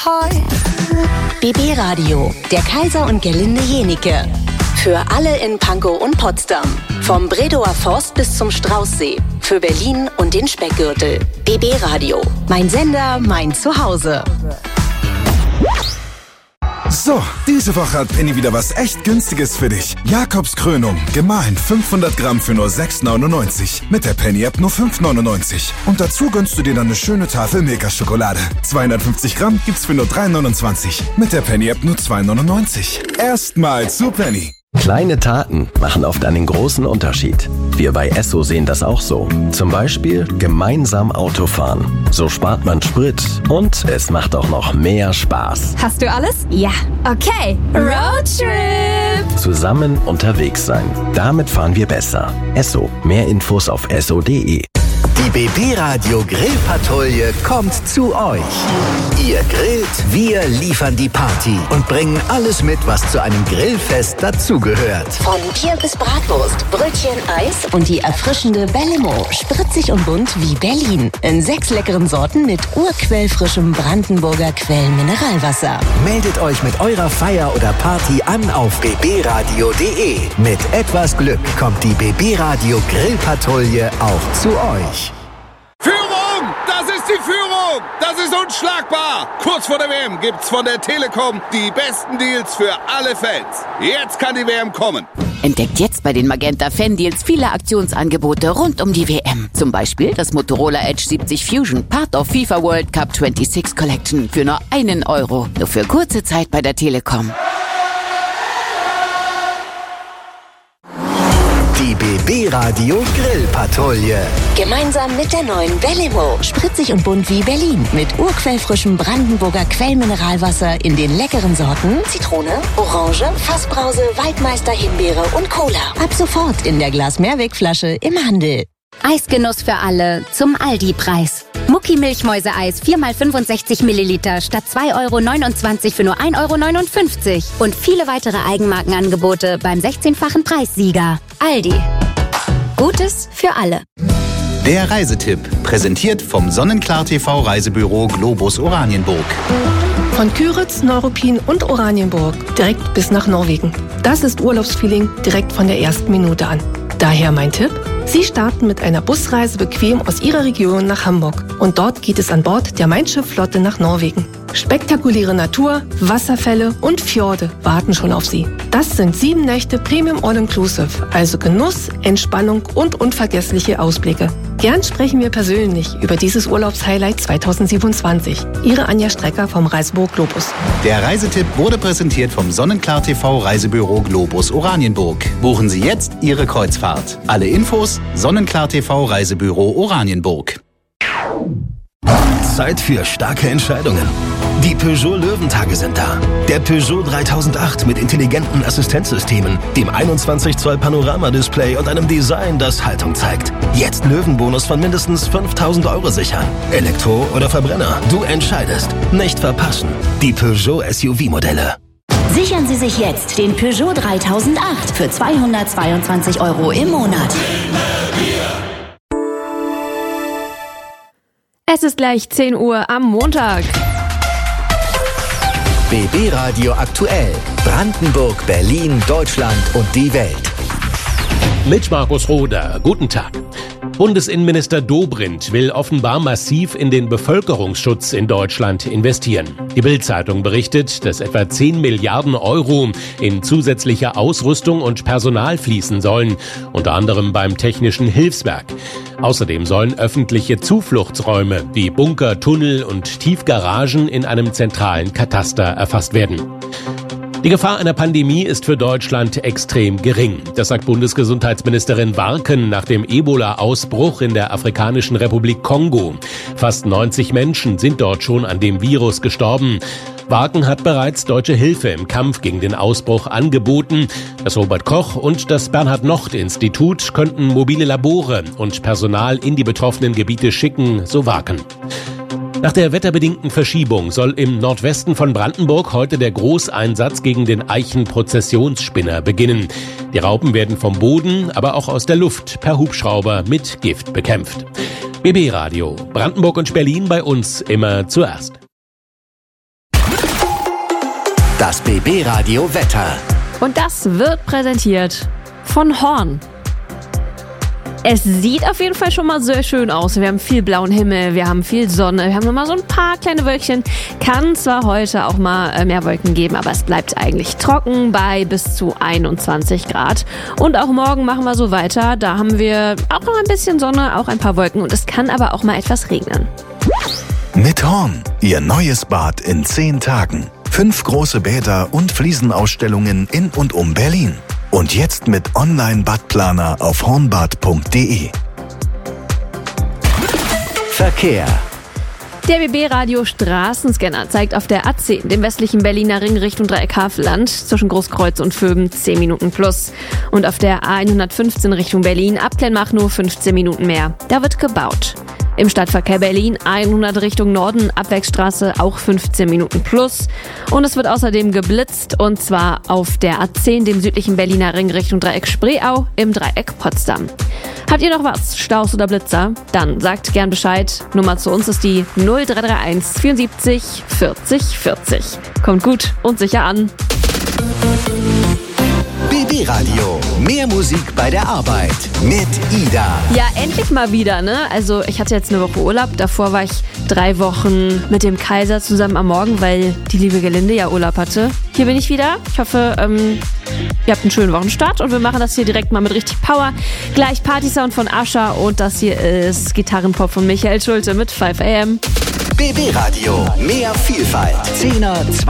Hi. BB Radio, der Kaiser und Gerlinde Jenicke. Für alle in Pankow und Potsdam. Vom Bredower Forst bis zum Straußsee. Für Berlin und den Speckgürtel. BB Radio, mein Sender, mein Zuhause. So, diese Woche hat Penny wieder was echt Günstiges für dich. Jakobskrönung, gemahlen 500 Gramm für nur 6,99. Mit der Penny-App nur 5,99. Und dazu gönnst du dir dann eine schöne Tafel Milka-Schokolade. 250 Gramm gibt's für nur 3,29. Mit der Penny-App nur 2,99. Erstmal zu Penny. Kleine Taten machen oft einen großen Unterschied. Wir bei Esso sehen das auch so. Zum Beispiel gemeinsam Autofahren. So spart man Sprit und es macht auch noch mehr Spaß. Hast du alles? Ja. Okay. Roadtrip! Zusammen unterwegs sein. Damit fahren wir besser. Esso. Mehr Infos auf esso.de. Die BB Radio Grillpatrouille kommt zu euch. Ihr grillt, wir liefern die Party und bringen alles mit, was zu einem Grillfest dazugehört. Von Bier bis Bratwurst, Brötchen, Eis und die erfrischende Bellimo. Spritzig und bunt wie Berlin. In 6 leckeren Sorten mit urquellfrischem Brandenburger Quellmineralwasser. Meldet euch mit eurer Feier oder Party an auf bbradio.de. Mit etwas Glück kommt die BB Radio Grillpatrouille auch zu euch. Führung! Das ist die Führung! Das ist unschlagbar! Kurz vor der WM gibt's von der Telekom die besten Deals für alle Fans. Jetzt kann die WM kommen. Entdeckt jetzt bei den Magenta Fan-Deals viele Aktionsangebote rund um die WM. Zum Beispiel das Motorola Edge 70 Fusion, Part of FIFA World Cup 26 Collection für nur €1. Nur für kurze Zeit bei der Telekom. Die BB Radio Grillpatrouille. Gemeinsam mit der neuen Bellimo. Spritzig und bunt wie Berlin. Mit urquellfrischem Brandenburger Quellmineralwasser in den leckeren Sorten Zitrone, Orange, Fassbrause, Waldmeister, Himbeere und Cola. Ab sofort in der Glas-Mehrwegflasche im Handel. Eisgenuss für alle zum Aldi-Preis. Mucki-Milchmäuse-Eis 4x65 Milliliter statt €2,29 für nur €1,59. Und viele weitere Eigenmarkenangebote beim 16-fachen Preissieger. Aldi. Gutes für alle. Der Reisetipp, präsentiert vom Sonnenklar TV Reisebüro Globus Oranienburg. Von Küritz, Neuruppin und Oranienburg direkt bis nach Norwegen. Das ist Urlaubsfeeling direkt von der ersten Minute an. Daher mein Tipp: Sie starten mit einer Busreise bequem aus Ihrer Region nach Hamburg. Und dort geht es an Bord der Mein Schiff-Flotte nach Norwegen. Spektakuläre Natur, Wasserfälle und Fjorde warten schon auf Sie. Das sind 7 Nächte Premium All-Inclusive, also Genuss, Entspannung und unvergessliche Ausblicke. Gern sprechen wir persönlich über dieses Urlaubshighlight 2027. Ihre Anja Strecker vom Reisebüro Globus. Der Reisetipp wurde präsentiert vom Sonnenklar TV Reisebüro Globus Oranienburg. Buchen Sie jetzt Ihre Kreuzfahrt. Alle Infos: Sonnenklar TV Reisebüro Oranienburg. Zeit für starke Entscheidungen. Die Peugeot Löwentage sind da. Der Peugeot 3008 mit intelligenten Assistenzsystemen, dem 21 Zoll Panoramadisplay und einem Design, das Haltung zeigt. Jetzt Löwenbonus von mindestens 5.000 € sichern. Elektro oder Verbrenner, du entscheidest. Nicht verpassen. Die Peugeot SUV-Modelle. Sichern Sie sich jetzt den Peugeot 3008 für 222 € im Monat. Es ist gleich 10 Uhr am Montag. BB Radio aktuell. Brandenburg, Berlin, Deutschland und die Welt. Mit Markus Roder. Guten Tag. Bundesinnenminister Dobrindt will offenbar massiv in den Bevölkerungsschutz in Deutschland investieren. Die Bild-Zeitung berichtet, dass etwa 10 Milliarden € in zusätzliche Ausrüstung und Personal fließen sollen, unter anderem beim Technischen Hilfswerk. Außerdem sollen öffentliche Zufluchtsräume wie Bunker, Tunnel und Tiefgaragen in einem zentralen Kataster erfasst werden. Die Gefahr einer Pandemie ist für Deutschland extrem gering. Das sagt Bundesgesundheitsministerin Warken nach dem Ebola-Ausbruch in der Afrikanischen Republik Kongo. Fast 90 Menschen sind dort schon an dem Virus gestorben. Warken hat bereits deutsche Hilfe im Kampf gegen den Ausbruch angeboten. Das Robert-Koch- und das Bernhard-Nocht-Institut könnten mobile Labore und Personal in die betroffenen Gebiete schicken, so Warken. Nach der wetterbedingten Verschiebung soll im Nordwesten von Brandenburg heute der Großeinsatz gegen den Eichenprozessionsspinner beginnen. Die Raupen werden vom Boden, aber auch aus der Luft per Hubschrauber mit Gift bekämpft. BB Radio, Brandenburg und Berlin bei uns immer zuerst. Das BB Radio Wetter. Und das wird präsentiert von Horn. Es sieht auf jeden Fall schon mal sehr schön aus. Wir haben viel blauen Himmel, wir haben viel Sonne, wir haben noch mal so ein paar kleine Wölkchen. Kann zwar heute auch mal mehr Wolken geben, aber es bleibt eigentlich trocken bei bis zu 21 Grad. Und auch morgen machen wir so weiter. Da haben wir auch noch ein bisschen Sonne, auch ein paar Wolken und es kann aber auch mal etwas regnen. Mit Horn, Ihr neues Bad in 10 Tagen. 5 große Bäder und Fliesenausstellungen in und um Berlin. Und jetzt mit Online-Badplaner auf hornbad.de. Verkehr. Der BB-Radio Straßenscanner zeigt auf der A10, dem westlichen Berliner Ring Richtung Dreieck Havelland, zwischen Großkreuz und Vöben 10 Minuten plus. Und auf der A115 Richtung Berlin ab Kleinmachnow 15 Minuten mehr. Da wird gebaut. Im Stadtverkehr Berlin 100 Richtung Norden, Abwärtsstraße auch 15 Minuten plus. Und es wird außerdem geblitzt und zwar auf der A10, dem südlichen Berliner Ring Richtung Dreieck Spreeau im Dreieck Potsdam. Habt ihr noch was, Staus oder Blitzer? Dann sagt gern Bescheid. Nummer zu uns ist die 0331 74 40 40. Kommt gut und sicher an. BB Radio. Mehr Musik bei der Arbeit mit Ida. Ja, endlich mal wieder, ne? Also ich hatte jetzt eine Woche Urlaub. Davor war ich 3 Wochen mit dem Kaiser zusammen am Morgen, weil die liebe Gelinde ja Urlaub hatte. Hier bin ich wieder. Ich hoffe, ihr habt einen schönen Wochenstart und wir machen das hier direkt mal mit richtig Power. Gleich Partysound von Ascha und das hier ist Gitarrenpop von Michael Schulte mit 5 AM. BB Radio. Mehr Vielfalt. 10er,